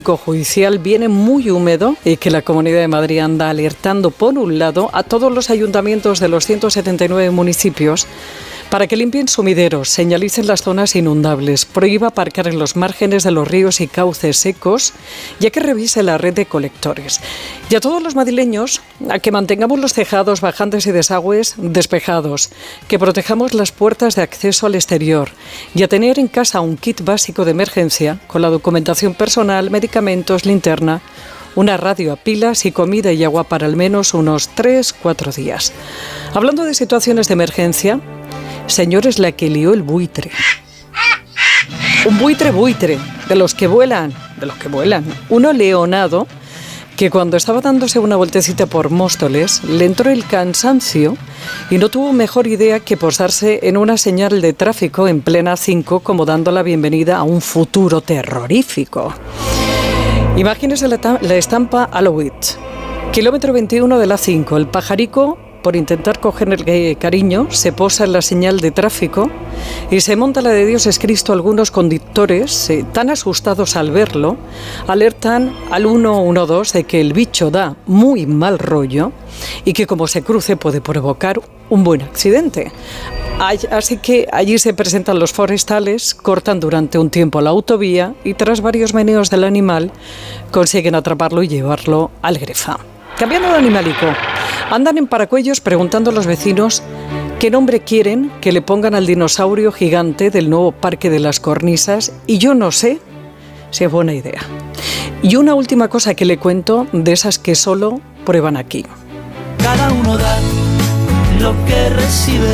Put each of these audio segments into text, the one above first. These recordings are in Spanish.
judicial viene muy húmedo y que la Comunidad de Madrid anda alertando, por un lado, a todos los ayuntamientos de los 179 municipios para que limpien sumideros, señalicen las zonas inundables, prohíba aparcar en los márgenes de los ríos y cauces secos, ya que revise la red de colectores. Y a todos los madrileños, a que mantengamos los tejados, bajantes y desagües despejados, que protejamos las puertas de acceso al exterior y a tener en casa un kit básico de emergencia con la documentación personal, medicamentos, linterna, una radio a pilas y comida y agua para al menos unos 3-4 días. Hablando de situaciones de emergencia, señores, la que lió el buitre. Un buitre, de los que vuelan. Uno leonado que cuando estaba dándose una vueltecita por Móstoles le entró el cansancio y no tuvo mejor idea que posarse en una señal de tráfico en plena A5 como dando la bienvenida a un futuro terrorífico. Imagínese la estampa Alowitz. Kilómetro 21 de la A5, el pajarico, por intentar coger el cariño, se posa en la señal de tráfico y se monta la de Dios es Cristo. Algunos conductores, tan asustados al verlo, alertan al 112 de que el bicho da muy mal rollo y que como se cruce puede provocar un buen accidente. Así que allí se presentan los forestales, cortan durante un tiempo la autovía y tras varios meneos del animal consiguen atraparlo y llevarlo al Grefa. Cambiando de animalico, andan en Paracuellos preguntando a los vecinos qué nombre quieren que le pongan al dinosaurio gigante del nuevo Parque de las Cornisas y yo no sé si es buena idea. Y una última cosa que le cuento de esas que solo prueban aquí. Cada uno da lo que recibe,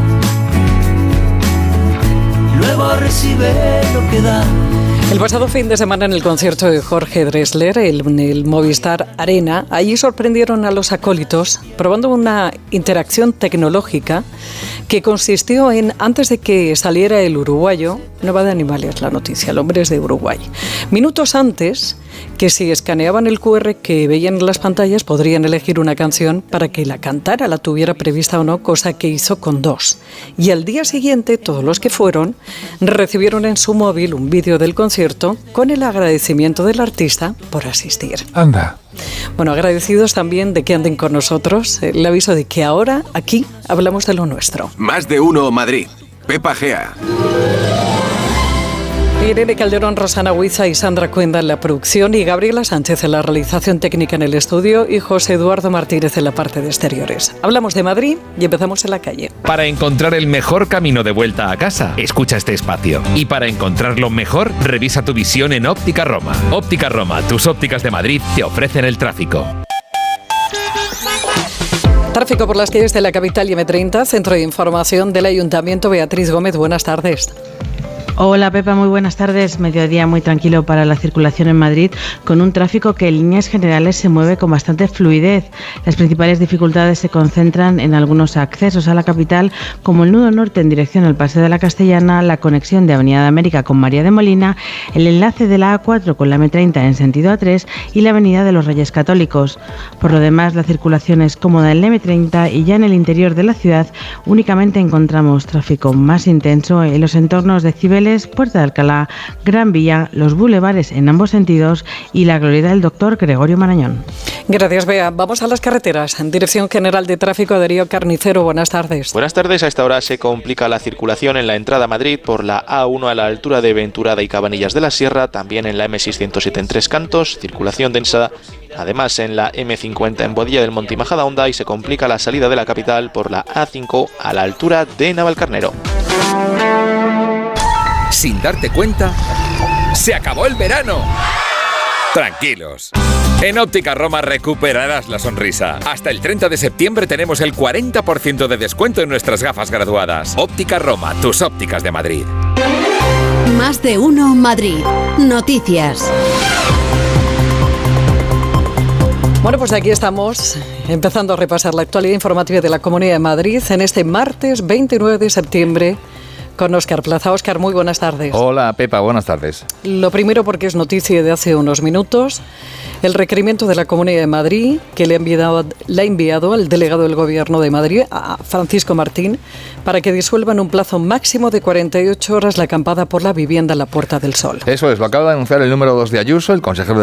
luego recibe lo que da. El pasado fin de semana en el concierto de Jorge Drexler, en el Movistar Arena, allí sorprendieron a los acólitos probando una interacción tecnológica que consistió en, antes de que saliera el uruguayo, no va de animales la noticia, el hombre es de Uruguay, minutos antes, que si escaneaban el QR que veían en las pantallas podrían elegir una canción para que la cantara, la tuviera prevista o no, cosa que hizo con 2. Y al día siguiente, todos los que fueron recibieron en su móvil un vídeo del concierto con el agradecimiento del artista por asistir. Anda. Bueno, agradecidos también de que anden con nosotros. El aviso de que ahora, aquí, hablamos de lo nuestro. Más de uno Madrid. Pepa Gea. Irene Calderón, Rosana Huiza y Sandra Cuenda en la producción y Gabriela Sánchez en la realización técnica en el estudio y José Eduardo Martínez en la parte de exteriores. Hablamos de Madrid y empezamos en la calle. Para encontrar el mejor camino de vuelta a casa, escucha este espacio. Y para encontrarlo mejor, revisa tu visión en Óptica Roma. Óptica Roma, tus ópticas de Madrid te ofrecen el tráfico. Tráfico por las calles de la capital y M30, Centro de Información del Ayuntamiento. Beatriz Gómez, buenas tardes. Hola Pepa, muy buenas tardes. Mediodía muy tranquilo para la circulación en Madrid, con un tráfico que en líneas generales se mueve con bastante fluidez. Las principales dificultades se concentran en algunos accesos a la capital, como el nudo norte en dirección al Paseo de la Castellana, la conexión de Avenida de América con María de Molina, el enlace de la A4 con la M30 en sentido A3 y la Avenida de los Reyes Católicos. Por lo demás, la circulación es cómoda en la M30 y ya en el interior de la ciudad únicamente encontramos tráfico más intenso en los entornos de Cibeles, Puerta de Alcalá, Gran Vía, los bulevares en ambos sentidos y la Glorieta del Doctor Gregorio Marañón. Gracias, Bea. Vamos a las carreteras. En Dirección General de Tráfico, Darío Carnicero, buenas tardes. Buenas tardes. A esta hora se complica la circulación en la entrada a Madrid por la A1 a la altura de Venturada y Cabanillas de la Sierra, también en la M607 en Tres Cantos, circulación densa. Además, en la M50 en Boadilla del Monte y Majadahonda, y se complica la salida de la capital por la A5 a la altura de Navalcarnero. Sin darte cuenta, ¡se acabó el verano! Tranquilos. En Óptica Roma recuperarás la sonrisa. Hasta el 30 de septiembre tenemos el 40% de descuento en nuestras gafas graduadas. Óptica Roma, tus ópticas de Madrid. Más de uno Madrid. Noticias. Bueno, pues aquí estamos, empezando a repasar la actualidad informativa de la Comunidad de Madrid en este martes 29 de septiembre. con Óscar Plaza. Óscar, muy buenas tardes. Hola, Pepa, buenas tardes. Lo primero, porque es noticia de hace unos minutos, el requerimiento de la Comunidad de Madrid que le ha enviado al delegado del Gobierno de Madrid, a Francisco Martín, para que disuelva en un plazo máximo de 48 horas la acampada por la vivienda en la Puerta del Sol. Eso es, lo acaba de anunciar el número 2 de Ayuso, el consejero de